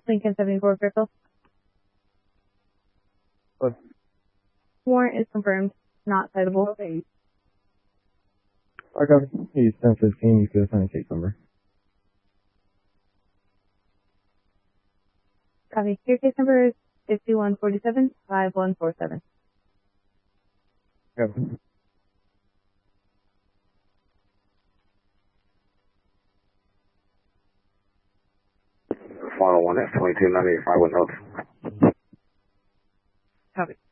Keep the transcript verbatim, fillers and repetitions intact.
Lincoln seventy-four Fairfield. What? Warrant is confirmed. Not citable. Okay. I got he's ten fifteen, you could assign a case number. Copy. Your case number is fifty-one forty-seven five one four seven. Yep. Final one, F twenty-two ninety-five with notes. Copy.